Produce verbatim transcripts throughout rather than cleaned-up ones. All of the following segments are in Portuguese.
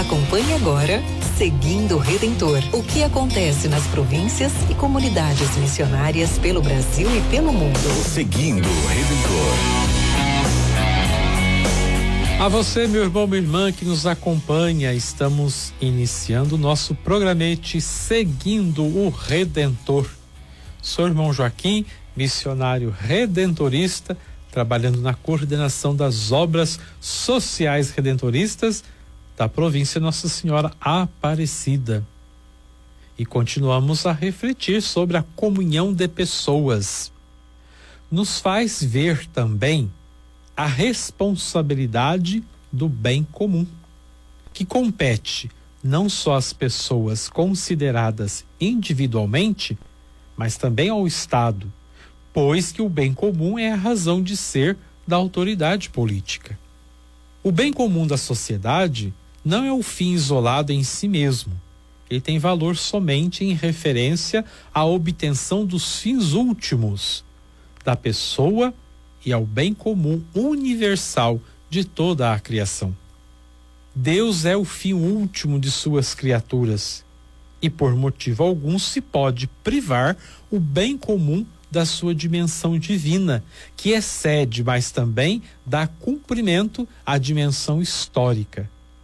Acompanhe agora Seguindo o Redentor. O que acontece nas províncias e comunidades missionárias pelo Brasil e pelo mundo. Seguindo o Redentor. A você, meu irmão, minha irmã que nos acompanha, estamos iniciando o nosso programete Seguindo o Redentor. Sou o irmão Joaquim, missionário redentorista, trabalhando na coordenação das obras sociais redentoristas da província Nossa Senhora Aparecida. E continuamos a refletir sobre a comunhão de pessoas. Nos faz ver também a responsabilidade do bem comum, que compete não só às pessoas consideradas individualmente, mas também ao Estado, pois que o bem comum é a razão de ser da autoridade política. O bem comum da sociedade não é o fim isolado em si mesmo. Ele tem valor somente em referência à obtenção dos fins últimos da pessoa e ao bem comum universal de toda a criação. Deus é o fim último de suas criaturas e por motivo algum se pode privar o bem comum da sua dimensão divina, que excede, mas também dá cumprimento à dimensão histórica.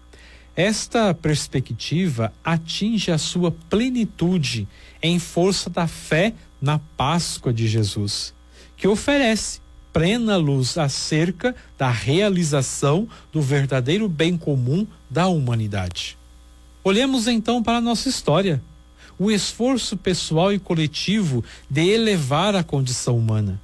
Esta perspectiva atinge a sua plenitude em força da fé na Páscoa de Jesus, que oferece plena luz acerca da realização do verdadeiro bem comum da humanidade. Olhemos então para a nossa história, o esforço pessoal e coletivo de elevar a condição humana.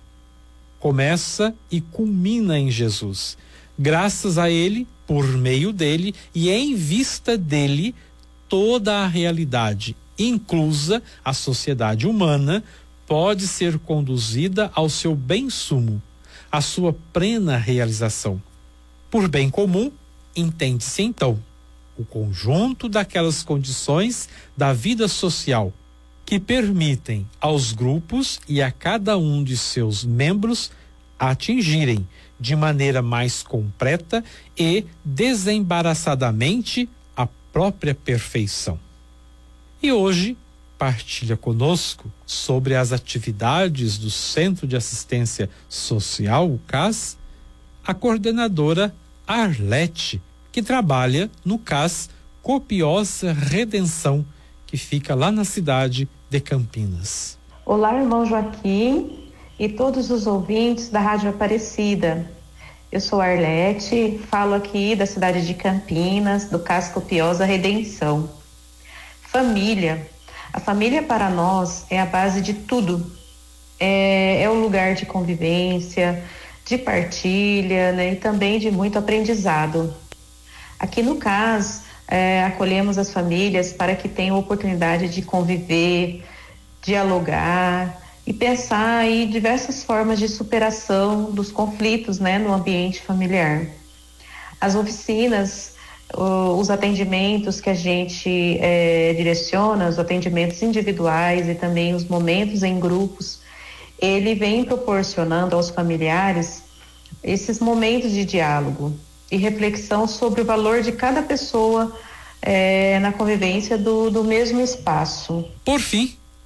Começa e culmina em Jesus. Graças a Ele, por meio dele e em vista dele, toda a realidade, inclusa a sociedade humana, pode ser conduzida ao seu bem sumo, à sua plena realização. Por bem comum, entende-se então o conjunto daquelas condições da vida social que permitem aos grupos e a cada um de seus membros atingirem de maneira mais completa e desembaraçadamente a própria perfeição. E hoje partilha conosco sobre as atividades do Centro de Assistência Social, o C A S, a coordenadora Arlete, que trabalha no C A S Copiosa Redenção, que fica lá na cidade de Campinas. Olá, irmão Joaquim e todos os ouvintes da Rádio Aparecida. Eu sou Arlete, falo aqui da cidade de Campinas, do C A S Copiosa Redenção. Família. A família para nós é a base de tudo. É, é o lugar de convivência, de partilha, né, e também de muito aprendizado. Aqui no C A S, é, acolhemos as famílias para que tenham oportunidade de conviver, dialogar e pensar em diversas formas de superação dos conflitos, né, no ambiente familiar. As oficinas, os atendimentos que a gente é, direciona, os atendimentos individuais e também os momentos em grupos, ele vem proporcionando aos familiares esses momentos de diálogo e reflexão sobre o valor de cada pessoa é, na convivência do, do mesmo espaço. Por fim,